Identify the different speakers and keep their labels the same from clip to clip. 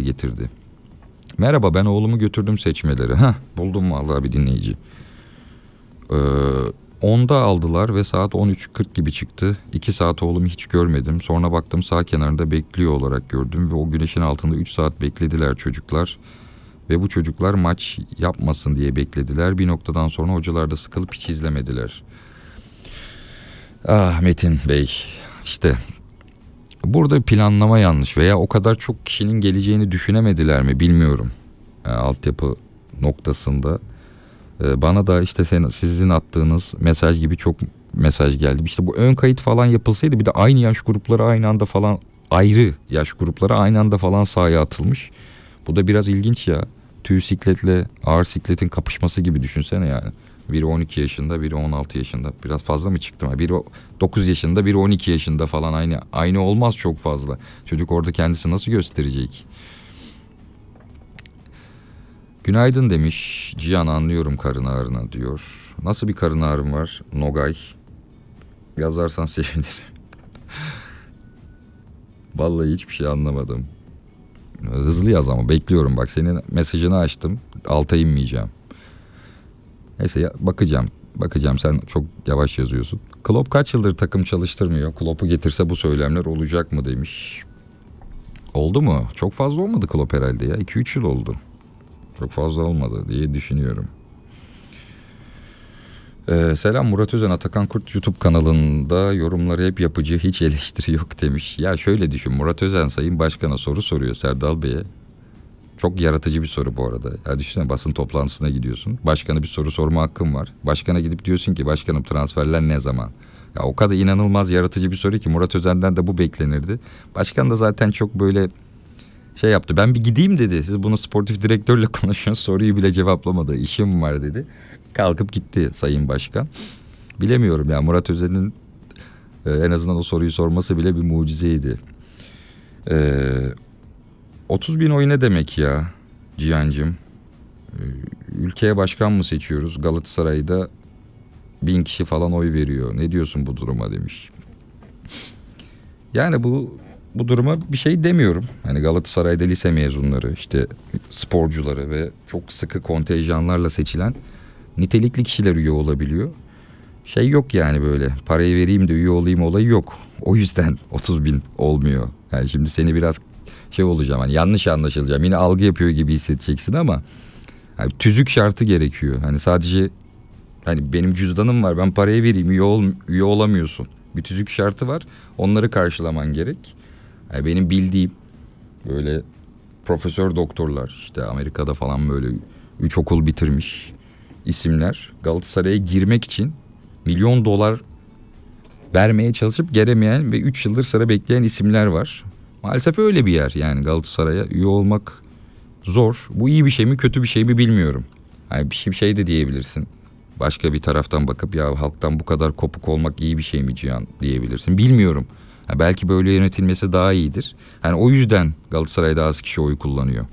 Speaker 1: getirdi. Merhaba, ben oğlumu götürdüm seçmeleri. Buldum vallahi bir dinleyici. 10'da aldılar ve saat 13.40 gibi çıktı. 2 saat oğlumu hiç görmedim. Sonra baktım sağ kenarında bekliyor olarak gördüm. Ve o güneşin altında 3 saat beklediler çocuklar. Ve bu çocuklar maç yapmasın diye beklediler. Bir noktadan sonra hocalar da sıkılıp hiç izlemediler. Ah Metin Bey, işte burada planlama yanlış veya o kadar çok kişinin geleceğini düşünemediler mi bilmiyorum. Altyapı noktasında. Bana da işte sizin attığınız mesaj gibi çok mesaj geldi. İşte bu ön kayıt falan yapılsaydı, bir de aynı yaş grupları aynı anda falan, ayrı yaş grupları aynı anda falan sahaya atılmış. Bu da biraz ilginç ya. Tüy sikletle ağır sikletin kapışması gibi düşünsene yani. Biri 12 yaşında, biri 16 yaşında. Biraz fazla mı çıktım? Biri 9 yaşında, biri 12 yaşında falan, aynı olmaz çok fazla. Çocuk orada kendisi nasıl gösterecek? Günaydın demiş Cihan, anlıyorum karın ağrına diyor. Nasıl bir karın ağrım var Nogay? Yazarsan sevinirim. Vallahi hiçbir şey anlamadım. Hızlı yaz ama bekliyorum, bak senin mesajını açtım. Alta inmeyeceğim. Neyse bakacağım, sen çok yavaş yazıyorsun. Klopp kaç yıldır takım çalıştırmıyor? Klopp'u getirse bu söylemler olacak mı demiş. Oldu mu? Çok fazla olmadı Klopp herhalde ya. 2-3 yıl oldu. Çok fazla olmadı diye düşünüyorum. Selam Murat Özen, Atakan Kurt YouTube kanalında yorumları hep yapıcı, hiç eleştiri yok demiş. Ya şöyle düşün, Murat Özen Sayın Başkan'a soru soruyor, Serdal Bey'e. Çok yaratıcı bir soru bu arada. Ya düşünsene, basın toplantısına gidiyorsun. Başkan'a bir soru sorma hakkın var. Başkan'a gidip diyorsun ki başkanım transferler ne zaman? Ya o kadar inanılmaz yaratıcı bir soru ki Murat Özen'den de bu beklenirdi. Başkan da zaten çok böyle şey yaptı. Ben bir gideyim dedi. Siz bunu sportif direktörle konuşun. Soruyu bile cevaplamadı. İşim var dedi. Kalkıp gitti Sayın Başkan. Bilemiyorum ya, Murat Özen'in en azından o soruyu sorması bile bir mucizeydi. 30 bin oy ne demek ya Cihan'cığım? Ülkeye başkan mı seçiyoruz? Galatasaray'da 1000 kişi falan oy veriyor. Ne diyorsun bu duruma demiş. Yani bu duruma bir şey demiyorum. Hani Galatasaray'da lise mezunları, işte sporcuları ve çok sıkı kontenjanlarla seçilen nitelikli kişiler üye olabiliyor. Şey yok yani, böyle parayı vereyim de üye olayım olayı yok. O yüzden 30 bin olmuyor. Yani şimdi seni biraz şey olacağım, hani yanlış anlaşılacağım. Yine algı yapıyor gibi hissedeceksin ama hani tüzük şartı gerekiyor. Hani sadece hani benim cüzdanım var, ben parayı vereyim üye olamıyorsun. Bir tüzük şartı var. Onları karşılaman gerek. Yani benim bildiğim böyle profesör doktorlar, işte Amerika'da falan böyle 3 okul bitirmiş isimler Galatasaray'a girmek için milyon dolar vermeye çalışıp gelemeyen ve 3 yıldır sıra bekleyen isimler var. Maalesef öyle bir yer yani, Galatasaray'a üye olmak zor. Bu iyi bir şey mi kötü bir şey mi bilmiyorum. Yani bir şey de diyebilirsin. Başka bir taraftan bakıp ya halktan bu kadar kopuk olmak iyi bir şey mi Cihan diyebilirsin. Bilmiyorum. Ha, belki böyle yönetilmesi daha iyidir. Yani o yüzden Galatasaray'da az kişi oy kullanıyor.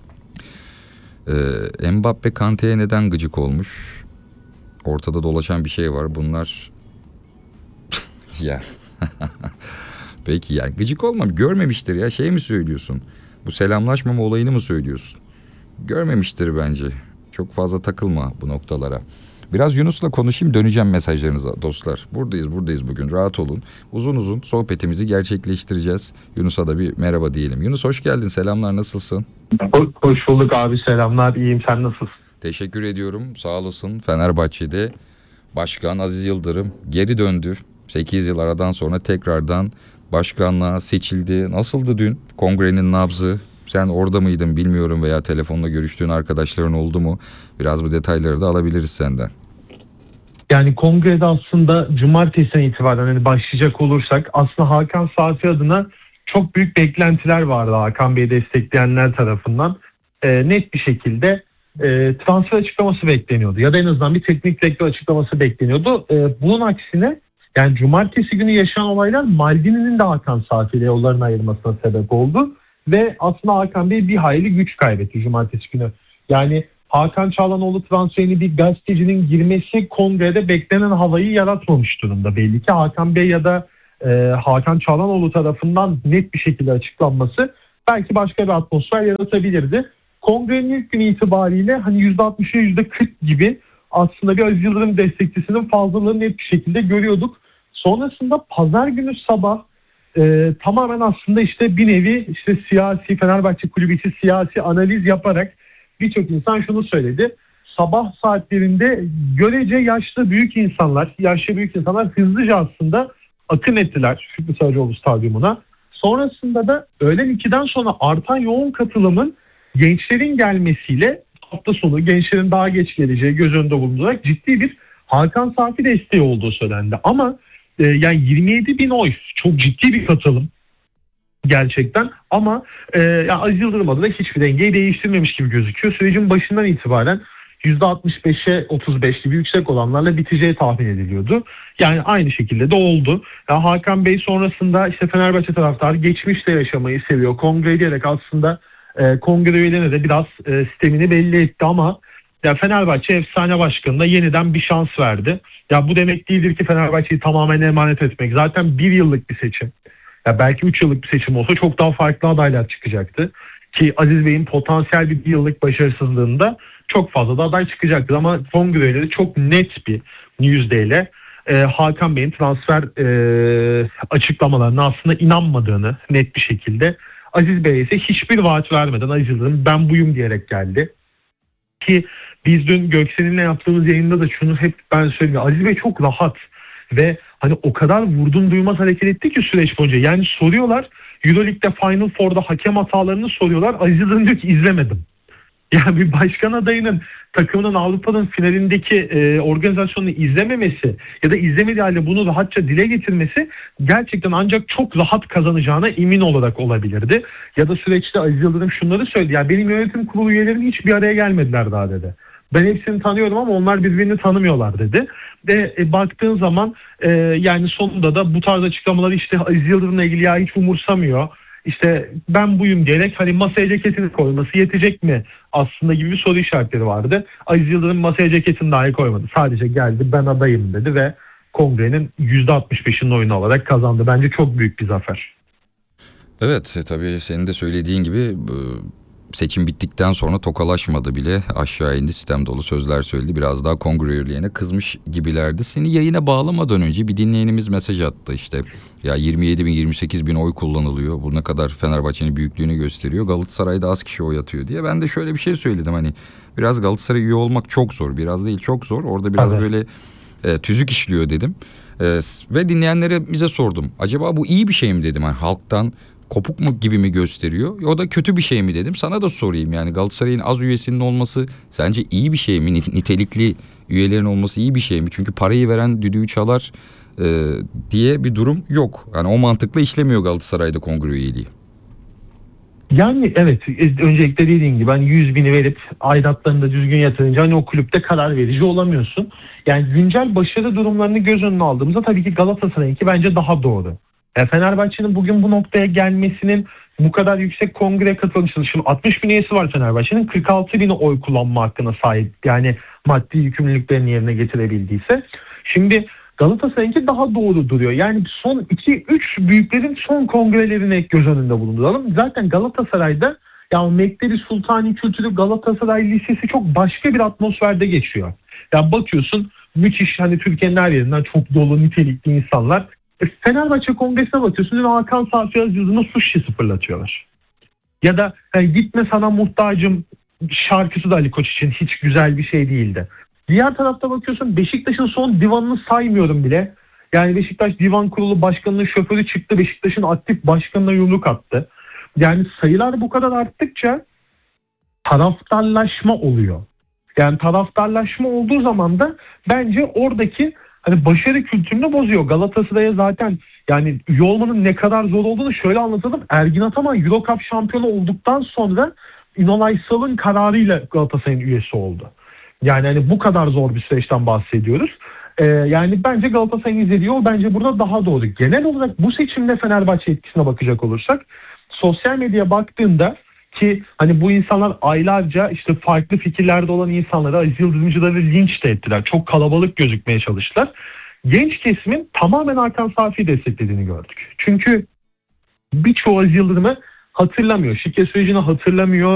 Speaker 1: Mbappe Kante'ye neden gıcık olmuş? Ortada dolaşan bir şey var. Bunlar ya peki ya, gıcık olmam, görmemiştir ya, şey mi söylüyorsun? Bu selamlaşmama olayını mı söylüyorsun? Görmemiştir bence. Çok fazla takılma bu noktalara. Biraz Yunus'la konuşayım, döneceğim mesajlarınıza dostlar. Buradayız bugün, rahat olun. Uzun uzun sohbetimizi gerçekleştireceğiz. Yunus'a da bir merhaba diyelim. Yunus hoş geldin, selamlar, nasılsın?
Speaker 2: Hoş bulduk abi, selamlar, iyiyim, sen nasılsın?
Speaker 1: Teşekkür ediyorum, sağ olasın. Fenerbahçe'de Başkan Aziz Yıldırım geri döndü. 8 yıl aradan sonra tekrardan başkanlığa seçildi. Nasıldı dün kongrenin nabzı? Sen orada mıydın bilmiyorum veya telefonla görüştüğün arkadaşların oldu mu? Biraz bu detayları da alabiliriz senden.
Speaker 2: Yani kongrede aslında cumartesiden itibaren hani başlayacak olursak aslında Hakan Safi adına çok büyük beklentiler vardı Hakan Bey'i destekleyenler tarafından. Net bir şekilde transfer açıklaması bekleniyordu ya da en azından bir teknik direktör açıklaması bekleniyordu. Bunun aksine yani cumartesi günü yaşanan olaylar Maldini'nin de Hakan Safi ile yollarını ayırmasına sebep oldu. Ve aslında Hakan Bey bir hayli güç kaybetti cumartesi günü. Yani Hakan Çalhanoğlu transferini bir gazetecinin girmesi kongrede beklenen havayı yaratmamış durumda. Belli ki Hakan Bey ya da Hakan Çalhanoğlu tarafından net bir şekilde açıklanması belki başka bir atmosfer yaratabilirdi. Kongrenin ilk günü itibariyle hani %60'a %40 gibi aslında bir Aziz Yıldırım destekçisinin fazlalığını net bir şekilde görüyorduk. Sonrasında pazar günü sabah tamamen aslında işte bir nevi işte siyasi, Fenerbahçe kulübü için siyasi analiz yaparak birçok insan şunu söyledi. Sabah saatlerinde görece yaşlı büyük insanlar hızlıca aslında akın ettiler Şükrü Saracoğlu Stadyumuna. Sonrasında da öğlen 2'den sonra artan yoğun katılımın gençlerin gelmesiyle hafta sonu gençlerin daha geç geleceği göz önünde bulundurarak ciddi bir Hakan Safi desteği olduğu söylendi. Ama yani 27 bin oy çok ciddi bir katılım gerçekten, ama yani Aziz Yıldırım adına hiçbir dengeyi değiştirmemiş gibi gözüküyor. Sürecin başından itibaren %65'e 35 gibi yüksek olanlarla biteceği tahmin ediliyordu. Yani aynı şekilde de oldu. Ya Hakan Bey sonrasında işte Fenerbahçe taraftarı geçmişte yaşamayı seviyor. Kongre diyerek aslında kongre üyelerine de biraz sistemini belli etti, ama ya Fenerbahçe efsane başkanına yeniden bir şans verdi. Ya bu demek değildir ki Fenerbahçe'yi tamamen emanet etmek. Zaten bir yıllık bir seçim. Ya belki 3 yıllık bir seçim olsa çok daha farklı adaylar çıkacaktı. Ki Aziz Bey'in potansiyel bir yıllık başarısızlığında çok fazla da aday çıkacaktır. Ama kongre üyeleri çok net bir yüzdeyle Hakan Bey'in transfer açıklamalarına aslında inanmadığını net bir şekilde, Aziz Bey'e ise hiçbir vaat vermeden Aziz Yıldırım ben buyum diyerek geldi. Ki biz dün Göksel'inle yaptığımız yayında da şunu hep ben söylüyorum. Aziz Bey çok rahat ve hani o kadar vurdum duymaz hareket etti ki süreç boyunca. Yani soruyorlar, Euroleague'de Final Four'da hakem hatalarını soruyorlar. Aziz Yıldırım diyor ki izlemedim. Yani bir başkan adayının takımının Avrupa'nın finalindeki organizasyonunu izlememesi ya da izlemediği halde bunu rahatça dile getirmesi gerçekten ancak çok rahat kazanacağına emin olarak olabilirdi. Ya da süreçte Aziz Yıldırım şunları söyledi. Yani benim yönetim kurulu üyelerim hiç bir araya gelmediler daha dedi. Ben hepsini tanıyorum ama onlar birbirini tanımıyorlar dedi. Ve baktığın zaman yani sonunda da bu tarz açıklamaları işte Aziz Yıldırım'la ilgili ya hiç umursamıyor. İşte ben buyum diyerek hani masaya ceketini koyması yetecek mi aslında gibi bir soru işaretleri vardı. Aziz Yıldırım masaya ceketini dahi koymadı. Sadece geldi ben adayım dedi ve kongrenin %65'inin oyunu alarak kazandı. Bence çok büyük bir zafer.
Speaker 1: Evet, tabii senin de söylediğin gibi seçim bittikten sonra tokalaşmadı bile, aşağı indi, sistem dolu sözler söyledi. Biraz daha kongre üyelerine kızmış gibilerdi. Seni yayına bağlamadan önce bir dinleyenimiz mesaj attı işte. Ya 27 bin 28 bin oy kullanılıyor. Bu ne kadar Fenerbahçe'nin büyüklüğünü gösteriyor. Galatasaray'da az kişi oy atıyor diye. Ben de şöyle bir şey söyledim, hani biraz Galatasaray üye olmak çok zor. Biraz değil, çok zor. Orada biraz böyle tüzük işliyor dedim. Ve dinleyenlere bize sordum. Acaba bu iyi bir şey mi dedim. Hani halktan kopuk mu gibi mi gösteriyor? O da kötü bir şey mi dedim. Sana da sorayım, yani Galatasaray'ın az üyesinin olması sence iyi bir şey mi? Nitelikli üyelerin olması iyi bir şey mi? Çünkü parayı veren düdüğü çalar diye bir durum yok. Yani o mantıkla işlemiyor Galatasaray'da kongre üyeliği.
Speaker 2: Yani evet, öncelikle dediğin gibi hani 100 bini verip aidatlarını da düzgün yatırınca hani o kulüpte karar verici olamıyorsun. Yani güncel başarı durumlarını göz önüne aldığımızda tabii ki Galatasaray'ınki bence daha doğru. Yani Fenerbahçe'nin bugün bu noktaya gelmesinin, bu kadar yüksek kongreye katılmışının, şimdi 60 bin üyesi var Fenerbahçe'nin, 46 bini oy kullanma hakkına sahip. Yani maddi yükümlülüklerini yerine getirebildiyse. Şimdi Galatasaray'ınki daha doğru duruyor. Yani son 2-3 büyüklerin son kongrelerini göz önünde bulunduralım. Zaten Galatasaray'da ya Mektebi Sultani Kültürü Galatasaray Lisesi çok başka bir atmosferde geçiyor. Ya bakıyorsun müthiş, hani Türkiye'nin her yerinden çok dolu nitelikli insanlar. Fenerbahçe Kongresi'ne bakıyorsun, Hakan Safi Azyazı'na sushi fırlatıyorlar. Ya da gitme sana muhtacım şarkısı da Ali Koç için hiç güzel bir şey değildi. Diğer tarafta bakıyorsun Beşiktaş'ın son divanını saymıyorum bile. Yani Beşiktaş Divan Kurulu Başkanı'nın şoförü çıktı, Beşiktaş'ın aktif başkanına yumruk attı. Yani sayılar bu kadar arttıkça taraftarlaşma oluyor. Yani taraftarlaşma olduğu zaman da bence oradaki hani başarı kültürünü bozuyor. Galatasaray'a zaten yani üye olmanın ne kadar zor olduğunu şöyle anlatalım. Ergin Ataman Euro Cup şampiyonu olduktan sonra Ünal Aysal'ın kararıyla Galatasaray'ın üyesi oldu. Yani hani bu kadar zor bir süreçten bahsediyoruz. Yani bence Galatasaray'ın izlediği o bence burada daha doğru. Genel olarak bu seçimde Fenerbahçe etkisine bakacak olursak, sosyal medyaya baktığında ki hani bu insanlar aylarca işte farklı fikirlerde olan insanları, Aziz Yıldırımcıları linç de ettiler. Çok kalabalık gözükmeye çalıştılar. Genç kesimin tamamen Hakan Safi'yi desteklediğini gördük. Çünkü birçoğu Aziz Yıldırım'ı hatırlamıyor. Şike sürecini hatırlamıyor.